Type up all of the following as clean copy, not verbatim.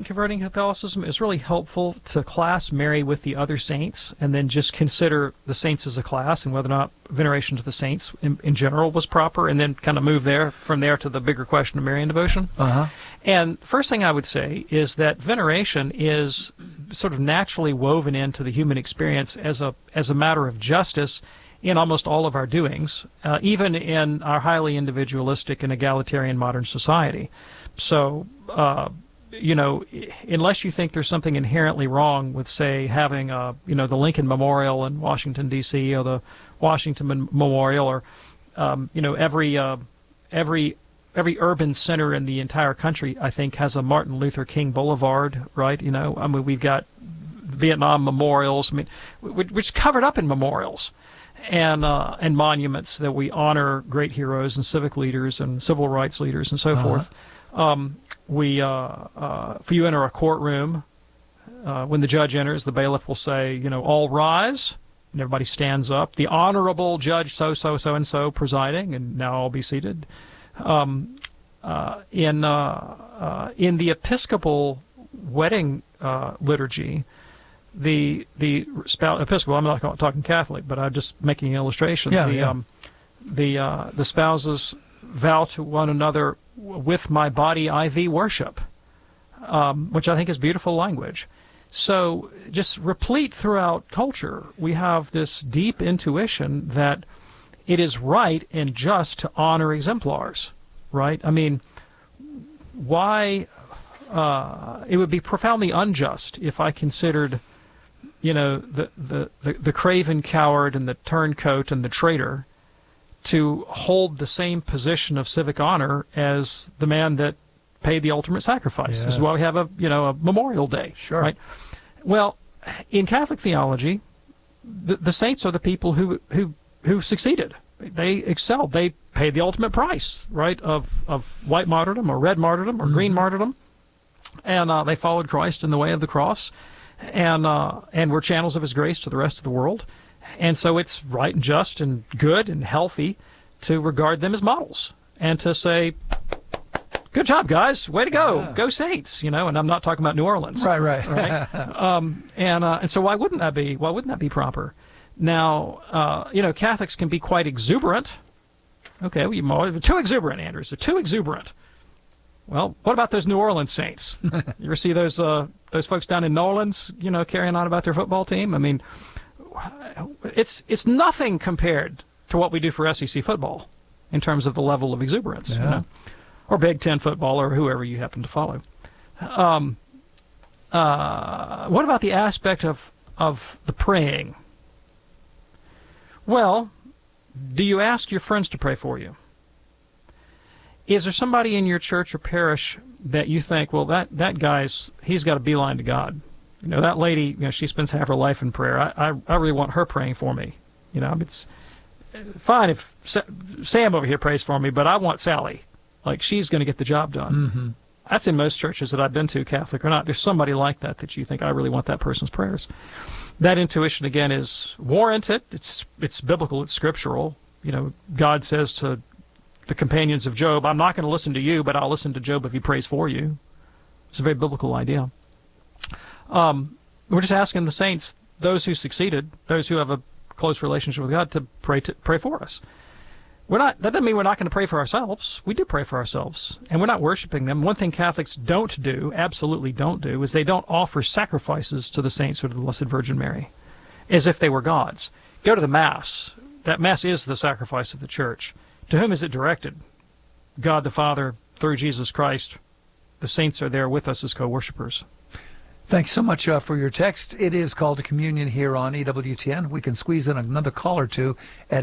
converting to Catholicism, it was really helpful to class Mary with the other saints and then just consider the saints as a class and whether or not veneration to the saints in general was proper, and then kind of move from there to the bigger question of Marian devotion. And first thing I would say is that veneration is sort of naturally woven into the human experience as a matter of justice in almost all of our doings, even in our highly individualistic and egalitarian modern society. So, unless you think there's something inherently wrong with, say, having, the Lincoln Memorial in Washington, D.C., or the Washington Memorial, or, every urban center in the entire country, I think, has a Martin Luther King Boulevard, right? We've got Vietnam memorials, which is covered up in memorials and monuments that we honor great heroes and civic leaders and civil rights leaders and so forth. If you enter a courtroom, when the judge enters, the bailiff will say, all rise, and everybody stands up. The Honorable Judge so-and-so presiding, and now all be seated. In the Episcopal wedding liturgy, the Episcopal, I'm not talking Catholic, but I'm just making an illustration. The spouses vow to one another, with my body I thee worship, which I think is beautiful language. So just replete throughout culture, we have this deep intuition that it is right and just to honor exemplars, right? I mean, why it would be profoundly unjust if I considered, the craven coward and the turncoat and the traitor to hold the same position of civic honor as the man that paid the ultimate sacrifice. Yes. This is why we have a Memorial Day. Sure. Right? Well, in Catholic theology, the saints are the people who succeeded. They excelled. They paid the ultimate price, right, of white martyrdom or red martyrdom or green martyrdom, and they followed Christ in the way of the cross, and were channels of His grace to the rest of the world. And so it's right and just and good and healthy to regard them as models and to say, good job, guys, way to go, go Saints, and I'm not talking about New Orleans. Right. And so why wouldn't that be proper? Now, Catholics can be quite exuberant. Okay, too exuberant, Anders. They're too exuberant. Well, what about those New Orleans Saints? You ever see those folks down in New Orleans, carrying on about their football team? I mean, it's nothing compared to what we do for SEC football in terms of the level of exuberance, or Big Ten football, or whoever you happen to follow. What about the aspect of the praying? Well, do you ask your friends to pray for you? Is there somebody in your church or parish that you think, well, that guy's, he's got a beeline to God? That lady, she spends half her life in prayer. I really want her praying for me. It's fine if Sam over here prays for me, but I want Sally. Like, she's going to get the job done. Mm-hmm. That's in most churches that I've been to, Catholic or not. There's somebody like that you think, I really want that person's prayers. That intuition, again, is warranted. It's biblical. It's scriptural. God says to the companions of Job, I'm not going to listen to you, but I'll listen to Job if he prays for you. It's a very biblical idea. We're just asking the saints, those who succeeded, those who have a close relationship with God, to pray for us. That doesn't mean we're not going to pray for ourselves. We do pray for ourselves, and we're not worshiping them. One thing Catholics don't do, absolutely don't do, is they don't offer sacrifices to the saints or to the Blessed Virgin Mary, as if they were gods. Go to the Mass. That Mass is the sacrifice of the Church. To whom is it directed? God the Father, through Jesus Christ. The saints are there with us as co-worshipers. Thanks so much for your text. It is called to communion here on EWTN. We can squeeze in another call or two at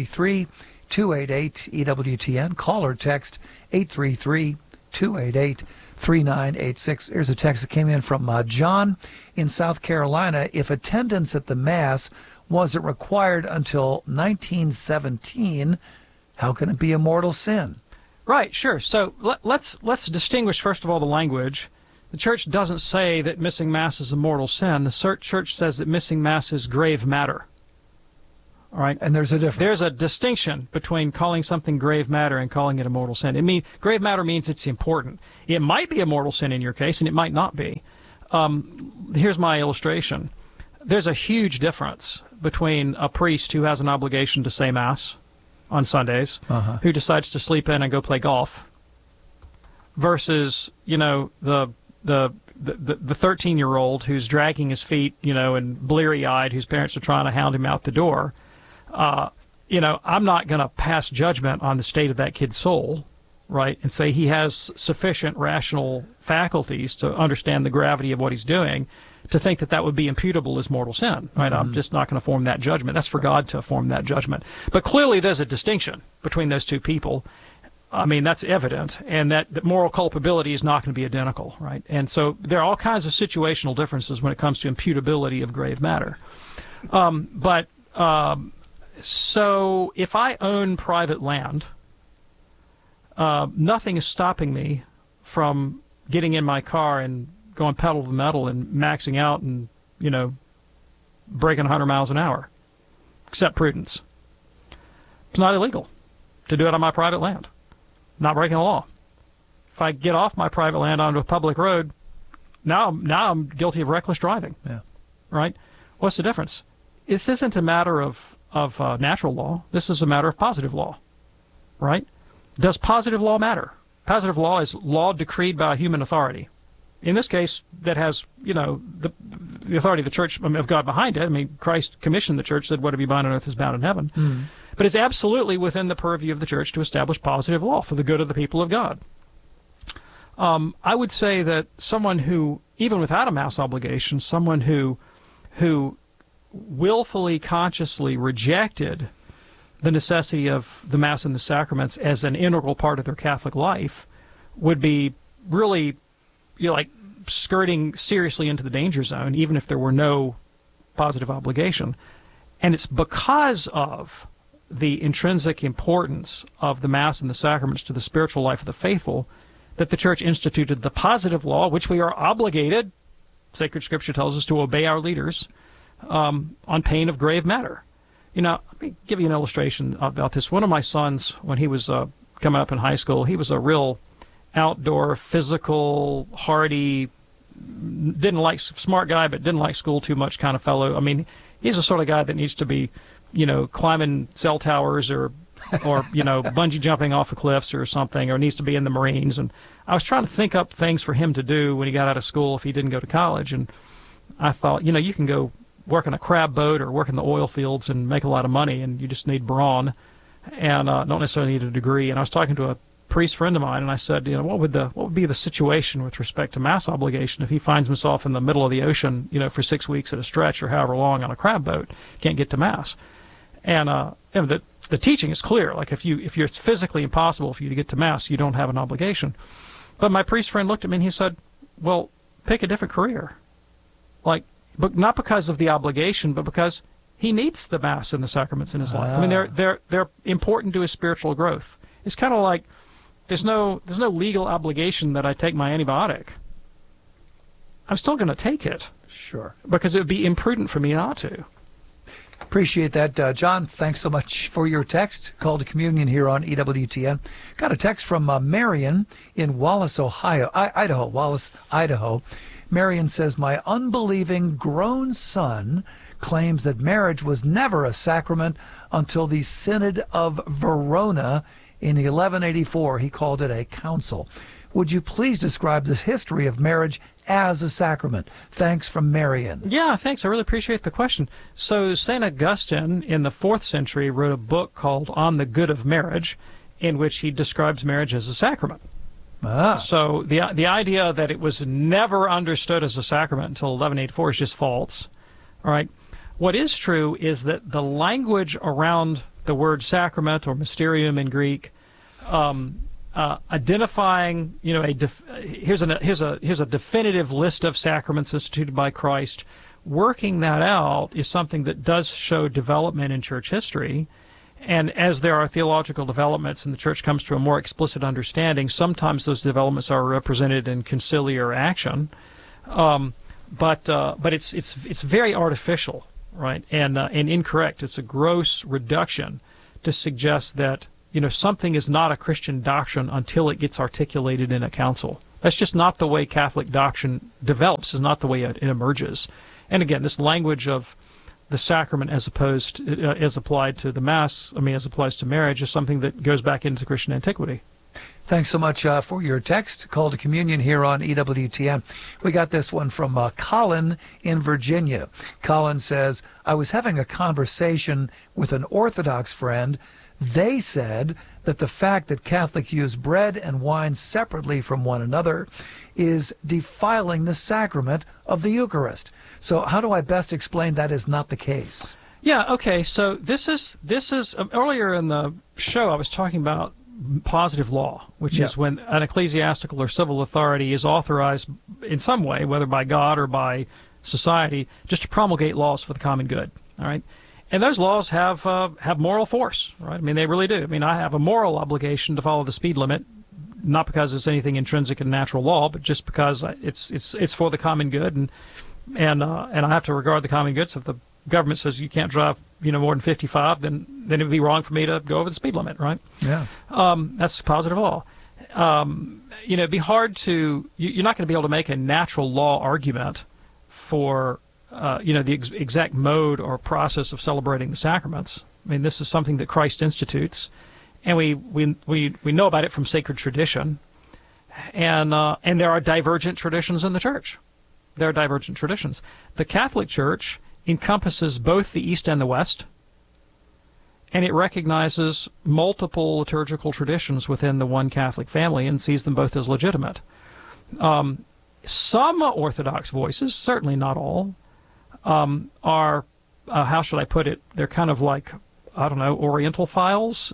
833-288-EWTN. Call or text 833-288-3986. Here's a text that came in from John in South Carolina. If attendance at the Mass wasn't required until 1917, how can it be a mortal sin? Right, sure. So let's distinguish, first of all, the language. The Church doesn't say that missing Mass is a mortal sin. The Church says that missing Mass is grave matter. All right? And there's a difference. There's a distinction between calling something grave matter and calling it a mortal sin. Grave matter means it's important. It might be a mortal sin in your case, and it might not be. Here's my illustration. There's a huge difference between a priest who has an obligation to say Mass on Sundays, who decides to sleep in and go play golf, versus, the 13-year-old who's dragging his feet, and bleary-eyed, whose parents are trying to hound him out the door. I'm not going to pass judgment on the state of that kid's soul, right, and say he has sufficient rational faculties to understand the gravity of what he's doing to think that would be imputable as mortal sin, right? I'm just not going to form that judgment. That's for God to form that judgment. But clearly there's a distinction between those two people. That's evident, and that moral culpability is not going to be identical, right? And so there are all kinds of situational differences when it comes to imputability of grave matter. So if I own private land, nothing is stopping me from getting in my car and going pedal to the metal and maxing out and, breaking 100 miles an hour, except prudence. It's not illegal to do it on my private land. Not breaking the law. If I get off my private land onto a public road, now I'm guilty of reckless driving. Yeah. Right? What's the difference? This isn't a matter of natural law. This is a matter of positive law. Right? Does positive law matter? Positive law is law decreed by a human authority. In this case, that has, the authority of the Church of God behind it. Christ commissioned the Church, said, whatever you bind on earth is bound in heaven. But it's absolutely within the purview of the Church to establish positive law for the good of the people of God. I would say that someone who, even without a Mass obligation, someone who willfully, consciously rejected the necessity of the Mass and the sacraments as an integral part of their Catholic life would be really, skirting seriously into the danger zone, even if there were no positive obligation. And it's because of the intrinsic importance of the Mass and the sacraments to the spiritual life of the faithful that the Church instituted the positive law, which we are obligated, Sacred Scripture tells us, to obey our leaders on pain of grave matter. Let me give you an illustration about this. One of my sons, when he was coming up in high school, he was a real outdoor, physical, hardy, smart guy, but didn't like school too much kind of fellow. He's the sort of guy that needs to be, climbing cell towers or bungee jumping off of cliffs or something, or needs to be in the Marines. And I was trying to think up things for him to do when he got out of school if he didn't go to college. And I thought, you can go work on a crab boat or work in the oil fields and make a lot of money, and you just need brawn and don't necessarily need a degree. And I was talking to a priest friend of mine, and I said, what would be the situation with respect to Mass obligation if he finds himself in the middle of the ocean, for 6 weeks at a stretch or however long on a crab boat, can't get to Mass? And the teaching is clear. Like if it's physically impossible for you to get to Mass, you don't have an obligation. But my priest friend looked at me and he said, well, pick a different career. But not because of the obligation, but because he needs the Mass and the sacraments in his life. They're important to his spiritual growth. It's kind of like there's no legal obligation that I take my antibiotic. I'm still going to take it. Sure. Because it would be imprudent for me not to. Appreciate that, John. Thanks so much for your text. Call to Communion here on EWTN. Got a text from Marion in Wallace, Idaho. Wallace, Idaho. Marion says, my unbelieving grown son claims that marriage was never a sacrament until the Synod of Verona in 1184. He called it a council. Would you please describe the history of marriage as a sacrament? Thanks, from Marion. Yeah, thanks. I really appreciate the question. So St. Augustine in the 4th century wrote a book called On the Good of Marriage, in which he describes marriage as a sacrament. So the idea that it was never understood as a sacrament until 1184 is just false. All right. What is true is that the language around the word sacrament or mysterium in Greek, identifying, here's a definitive list of sacraments instituted by Christ. Working that out is something that does show development in church history. And as there are theological developments and the Church comes to a more explicit understanding, sometimes those developments are represented in conciliar action. But it's very artificial, right, and incorrect. It's a gross reduction to suggest that something is not a Christian doctrine until it gets articulated in a council. That's just not the way Catholic doctrine develops. Is not the way it emerges. And again, this language of the sacrament as applied to the Mass, as applies to marriage, is something that goes back into Christian antiquity. Thanks so much for your text. Call to Communion here on EWTN. We got this one from Colin in Virginia. Colin says, I was having a conversation with an Orthodox friend. They said that the fact that Catholics use bread and wine separately from one another is defiling the sacrament of the Eucharist. So how do I best explain that is not the case? Yeah, okay. So this is earlier in the show I was talking about positive law, which is when an ecclesiastical or civil authority is authorized in some way, whether by God or by society, just to promulgate laws for the common good. All right, and those laws have moral force, right? They really do. I have a moral obligation to follow the speed limit, not because it's anything intrinsic in natural law, but just because it's for the common good, and I have to regard the common good. So if the government says you can't drive more than 55, then it would be wrong for me to go over the speed limit, right? Yeah. That's positive law. It'd be hard to you're not going to be able to make a natural law argument for the exact mode or process of celebrating the sacraments. This is something that Christ institutes, and we know about it from sacred tradition, and there are divergent traditions in the Church. There are divergent traditions. The Catholic Church encompasses both the East and the West, and it recognizes multiple liturgical traditions within the one Catholic family and sees them both as legitimate. Some Orthodox voices, certainly not all, are, how should I put it, they're kind of like, I don't know, Oriental files.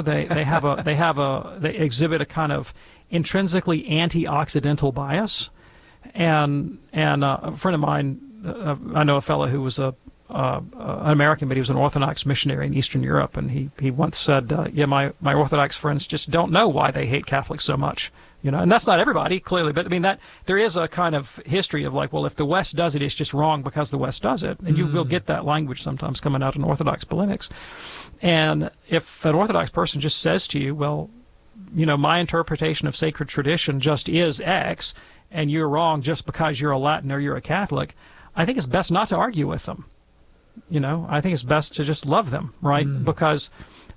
They exhibit a kind of intrinsically anti-Occidental bias. And a friend of mine, I know a fellow who was an American, but he was an Orthodox missionary in Eastern Europe, and he once said, my Orthodox friends just don't know why they hate Catholics so much. And that's not everybody, clearly, but that there is a kind of history of like, well, if the West does it, it's just wrong because the West does it. And you will get that language sometimes coming out in Orthodox polemics. And if an Orthodox person just says to you, well, my interpretation of sacred tradition just is X, and you're wrong just because you're a Latin or you're a Catholic, I think it's best not to argue with them. I think it's best to just love them, right? Because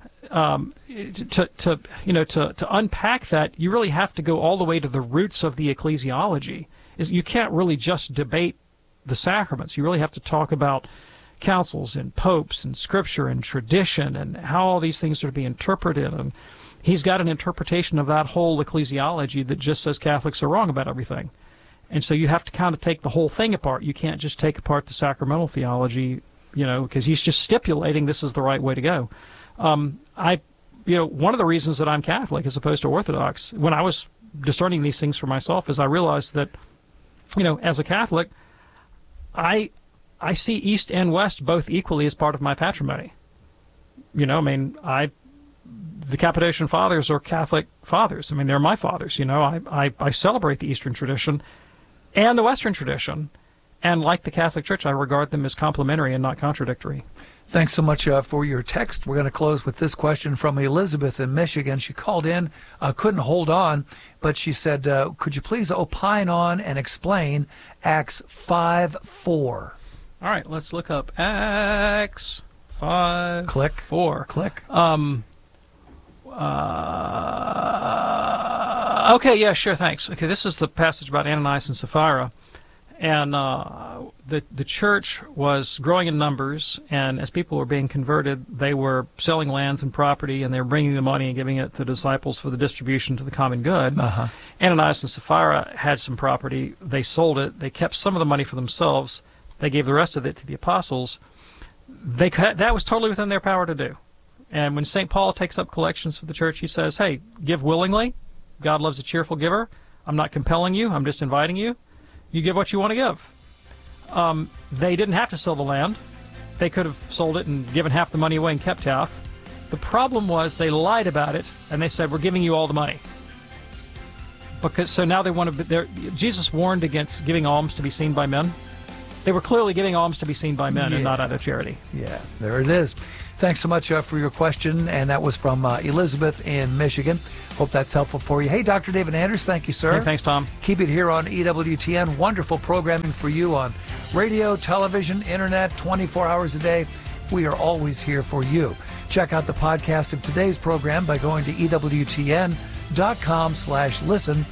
to unpack that, you really have to go all the way to the roots of the ecclesiology. You can't really just debate the sacraments. You really have to talk about councils and popes and scripture and tradition and how all these things are to be interpreted. And he's got an interpretation of that whole ecclesiology that just says Catholics are wrong about everything. And so you have to kind of take the whole thing apart. You can't just take apart the sacramental theology, because he's just stipulating this is the right way to go. One of the reasons that I'm Catholic as opposed to Orthodox, when I was discerning these things for myself, is I realized that, as a Catholic, I see East and West both equally as part of my patrimony. The Cappadocian Fathers are Catholic fathers. They're my fathers. I celebrate the Eastern tradition and the Western tradition, and like the Catholic Church, I regard them as complementary and not contradictory. Thanks so much for your text. We're going to close with this question from Elizabeth in Michigan. She called in, couldn't hold on, but she said, could you please opine on and explain Acts 5:4? All right, let's look up Acts 5:4. Click. Okay, yeah, sure, thanks. Okay, this is the passage about Ananias and Sapphira. And the church was growing in numbers, and as people were being converted, they were selling lands and property, and they were bringing the money and giving it to the disciples for the distribution to the common good. Ananias and Sapphira had some property. They sold it. They kept some of the money for themselves. They gave the rest of it to the apostles. That was totally within their power to do. And when St. Paul takes up collections for the church, he says, hey, give willingly. God loves a cheerful giver. I'm not compelling you. I'm just inviting you. You give what you want to give. They didn't have to sell the land. They could have sold it and given half the money away and kept half. The problem was they lied about it, and they said, we're giving you all the money. So now they want to. Jesus warned against giving alms to be seen by men. They were clearly giving alms to be seen by men and not out of charity. Yeah, there it is. Thanks so much for your question, and that was from Elizabeth in Michigan. Hope that's helpful for you. Hey, Dr. David Anders, thank you, sir. Hey, thanks, Tom. Keep it here on EWTN. Wonderful programming for you on radio, television, internet, 24 hours a day. We are always here for you. Check out the podcast of today's program by going to EWTN.com/listen,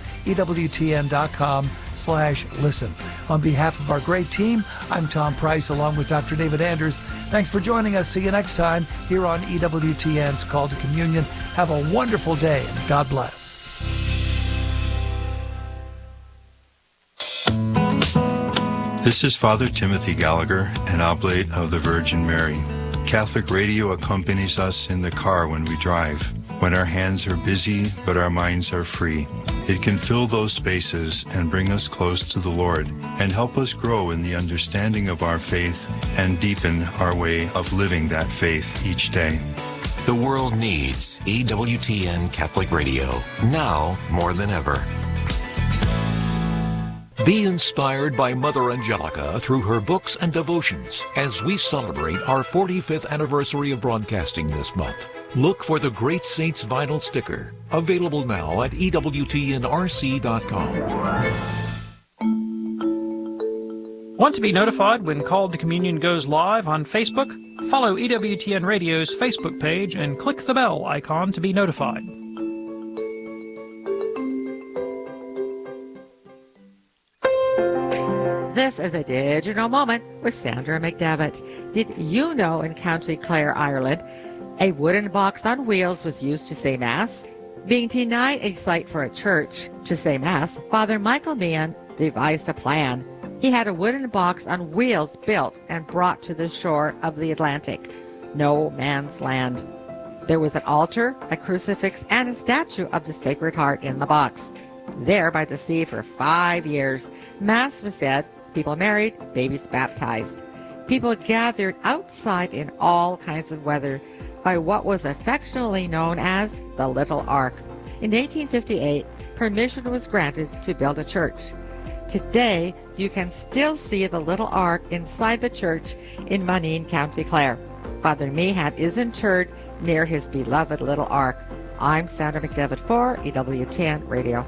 EWTN.com/listen. On behalf of our great team, I'm Tom Price along with Dr. David Anders. Thanks for joining us. See you next time here on EWTN's Call to Communion. Have a wonderful day and God bless. This is Father Timothy Gallagher, an oblate of the Virgin Mary. Catholic radio accompanies us in the car when we drive, when our hands are busy but our minds are free. It can fill those spaces and bring us close to the Lord and help us grow in the understanding of our faith and deepen our way of living that faith each day. The world needs EWTN Catholic Radio, now more than ever. Be inspired by Mother Angelica through her books and devotions as we celebrate our 45th anniversary of broadcasting this month. Look for the Great Saints vinyl sticker, available now at EWTNRC.com. Want to be notified when Call to Communion goes live on Facebook? Follow EWTN Radio's Facebook page and click the bell icon to be notified. This is a digital moment with Sandra McDevitt. Did you know in County Clare, Ireland, a wooden box on wheels was used to say Mass? Being denied a site for a church to say Mass, Father Michael Meehan devised a plan. He had a wooden box on wheels built and brought to the shore of the Atlantic. No man's land. There was an altar, a crucifix, and a statue of the Sacred Heart in the box. There by the sea for 5 years, Mass was said, people married, babies baptized. People gathered outside in all kinds of weather by what was affectionately known as the Little Ark. In 1858, permission was granted to build a church. Today, you can still see the Little Ark inside the church in Moneen, County Clare. Father Meehan is interred near his beloved Little Ark. I'm Sandra McDevitt for EWTN Radio.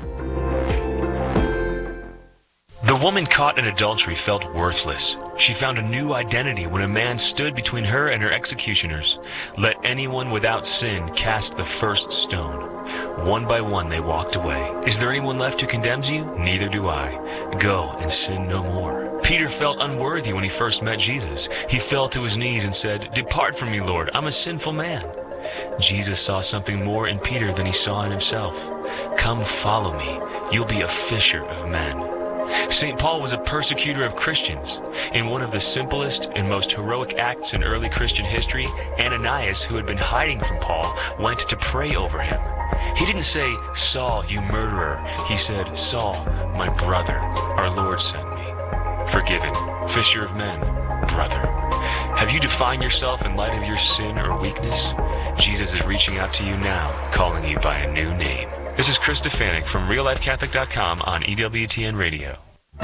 The woman caught in adultery felt worthless. She found a new identity when a man stood between her and her executioners. Let anyone without sin cast the first stone. One by one they walked away. Is there anyone left who condemns you? Neither do I. Go and sin no more. Peter felt unworthy when he first met Jesus. He fell to his knees and said, "Depart from me, Lord, I'm a sinful man." Jesus saw something more in Peter than he saw in himself. Come follow me. You'll be a fisher of men. St. Paul was a persecutor of Christians. In one of the simplest and most heroic acts in early Christian history, Ananias, who had been hiding from Paul, went to pray over him. He didn't say, "Saul, you murderer." He said, "Saul, my brother, our Lord sent me." Forgiven, fisher of men, brother. Have you defined yourself in light of your sin or weakness? Jesus is reaching out to you now, calling you by a new name. This is Chris Stefanik from RealLifeCatholic.com on EWTN Radio.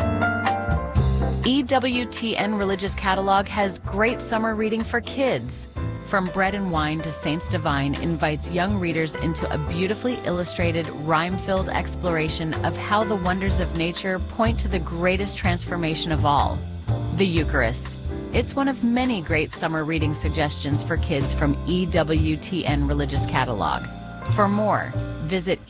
EWTN Religious Catalog has great summer reading for kids. From Bread and Wine to Saints Divine invites young readers into a beautifully illustrated, rhyme-filled exploration of how the wonders of nature point to the greatest transformation of all, the Eucharist. It's one of many great summer reading suggestions for kids from EWTN Religious Catalog. For more, visit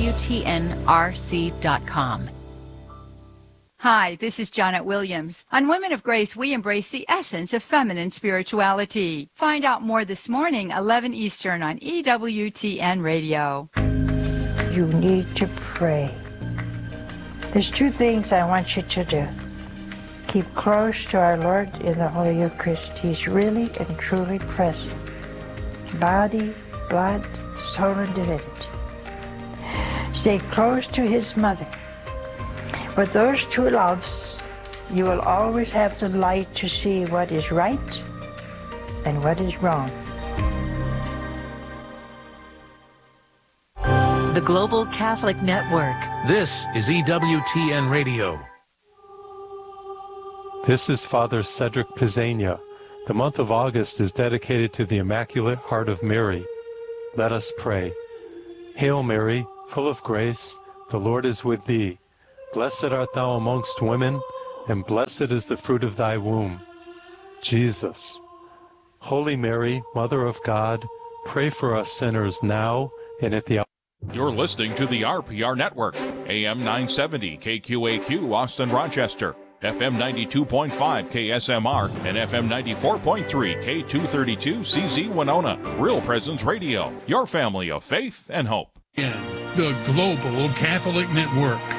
EWTNRC.com. Hi, this is Janet Williams. On Women of Grace, we embrace the essence of feminine spirituality. Find out more this morning, 11 Eastern on EWTN Radio. You need to pray. There's two things I want you to do. Keep close to our Lord in the Holy Eucharist. He's really and truly present. Body, blood, soul, and divinity. Stay close to His Mother. With those two loves, you will always have the light to see what is right and what is wrong. The Global Catholic Network. This is EWTN Radio. This is Father Cedric Pizzania. The month of August is dedicated to the Immaculate Heart of Mary. Let us pray. Hail Mary, full of grace, the Lord is with thee. Blessed art thou amongst women, and blessed is the fruit of thy womb, Jesus. Holy Mary, Mother of God, pray for us sinners now and at the hour. You're listening to the RPR Network, AM 970 KQAQ Austin Rochester, FM 92.5 KSMR, and FM 94.3 K232 CZ Winona. Real Presence Radio, your family of faith and hope. The Global Catholic Network.